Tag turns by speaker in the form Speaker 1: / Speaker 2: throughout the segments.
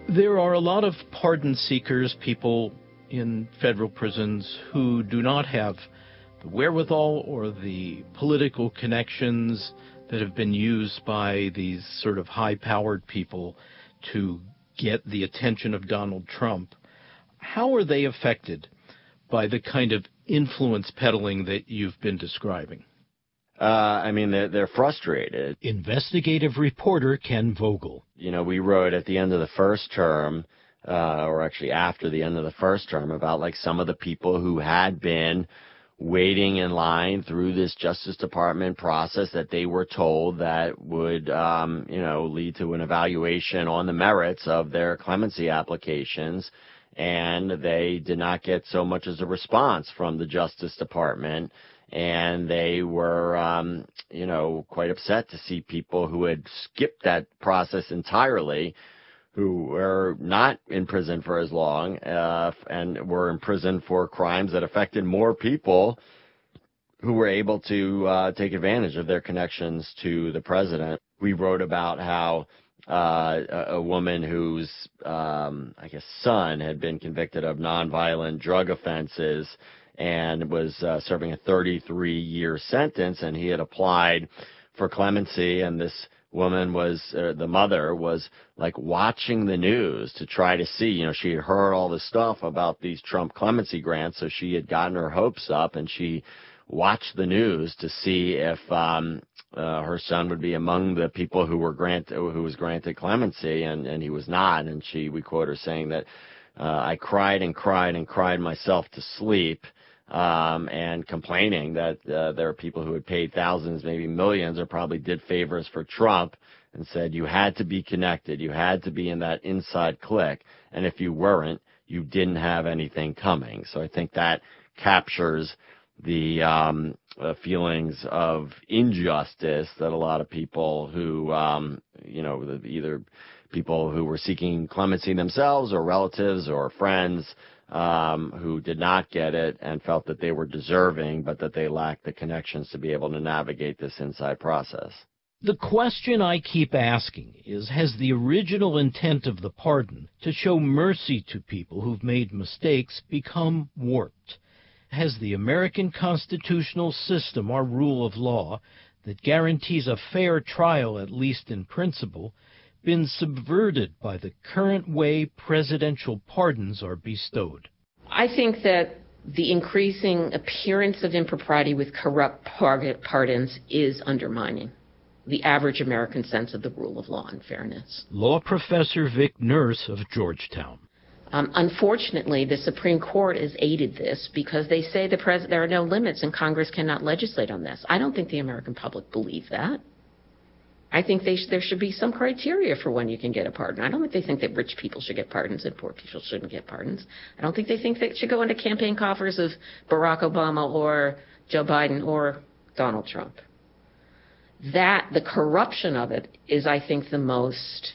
Speaker 1: There are a lot of pardon seekers, people in federal prisons who do not have the wherewithal or the political connections that have been used by these sort of high-powered people to get the attention of Donald Trump. How are they affected by the kind of influence peddling that you've been describing?
Speaker 2: They're frustrated.
Speaker 1: Investigative reporter Ken Vogel.
Speaker 2: We wrote at the end of the first term, or actually after the end of the first term, about like some of the people who had been waiting in line through this Justice Department process that they were told that would, lead to an evaluation on the merits of their clemency applications. And they did not get so much as a response from the Justice Department. And they were, quite upset to see people who had skipped that process entirely, who were not in prison for as long, and were in prison for crimes that affected more people, who were able to take advantage of their connections to the president. We wrote about how a woman whose, son had been convicted of nonviolent drug offenses and was serving a 33-year sentence, and he had applied for clemency, and this woman the mother was like watching the news to try to see, she had heard all this stuff about these Trump clemency grants, so she had gotten her hopes up, and she watched the news to see if her son would be among the people who was granted clemency, and he was not, and we quote her saying that, I cried and cried and cried myself to sleep, and complaining that there are people who had paid thousands, maybe millions, or probably did favors for Trump, and said you had to be connected, you had to be in that inside clique, and if you weren't, you didn't have anything coming. So I think that captures the feelings of injustice that a lot of people who, either people who were seeking clemency themselves or relatives or friends, who did not get it and felt that they were deserving, but that they lacked the connections to be able to navigate this inside process.
Speaker 1: The question I keep asking is, has the original intent of the pardon to show mercy to people who've made mistakes become warped? Has the American constitutional system, our rule of law, that guarantees a fair trial, at least in principle, been subverted by the current way presidential pardons are bestowed?
Speaker 3: I think that the increasing appearance of impropriety with corrupt pardons is undermining the average American sense of the rule of law and fairness.
Speaker 1: Law professor Vic Nurse of Georgetown.
Speaker 3: Unfortunately, the Supreme Court has aided this because they say there are no limits and Congress cannot legislate on this. I don't think the American public believe that. I think there should be some criteria for when you can get a pardon. I don't think they think that rich people should get pardons and poor people shouldn't get pardons. I don't think they think that it should go into campaign coffers of Barack Obama or Joe Biden or Donald Trump. The corruption of it is, I think, the most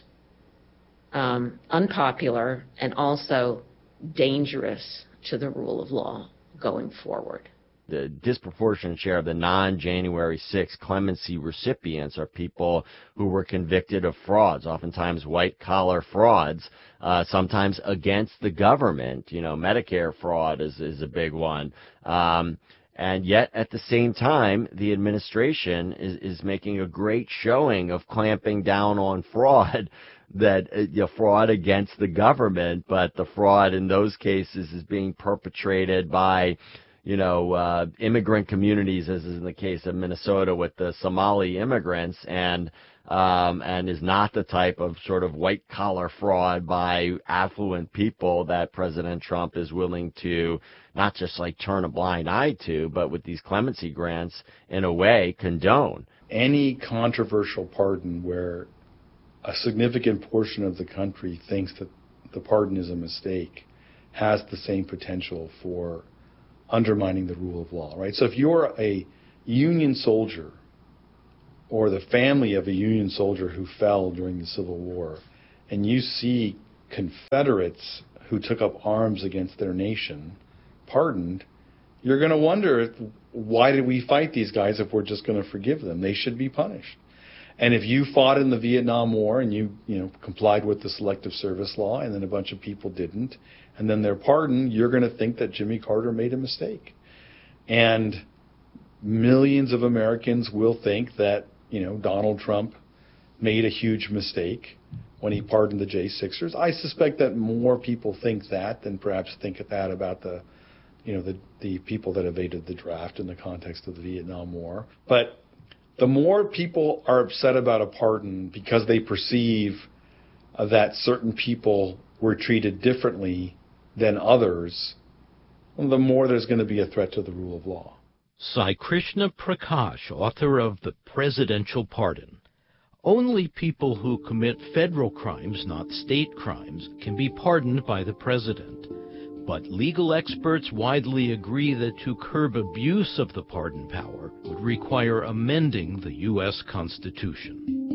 Speaker 3: unpopular and also dangerous to the rule of law going forward.
Speaker 2: The disproportionate share of the non-January 6 clemency recipients are people who were convicted of frauds, oftentimes white-collar frauds, sometimes against the government. Medicare fraud is a big one. And yet, at the same time, the administration is making a great showing of clamping down on fraud, fraud against the government, but the fraud in those cases is being perpetrated by immigrant communities, as is in the case of Minnesota with the Somali immigrants, and is not the type of sort of white-collar fraud by affluent people that President Trump is willing to not just like turn a blind eye to, but with these clemency grants, in a way, condone.
Speaker 4: Any controversial pardon where a significant portion of the country thinks that the pardon is a mistake has the same potential for undermining the rule of law, right? So if you're a Union soldier or the family of a Union soldier who fell during the Civil War, and you see Confederates who took up arms against their nation pardoned, you're going to wonder, why did we fight these guys if we're just going to forgive them? They should be punished. And if you fought in the Vietnam War and you complied with the selective service law, and then a bunch of people didn't, and then they're pardoned, you're going to think that Jimmy Carter made a mistake. And millions of Americans will think that, Donald Trump made a huge mistake when he pardoned the J6ers. I suspect that more people think that than perhaps think that about the people that evaded the draft in the context of the Vietnam War. But the more people are upset about a pardon because they perceive that certain people were treated differently than others, the more there's going to be a threat to the rule of law.
Speaker 1: Sai Krishna Prakash, author of The Presidential Pardon. Only people who commit federal crimes, not state crimes, can be pardoned by the president. But legal experts widely agree that to curb abuse of the pardon power would require amending the U.S. Constitution.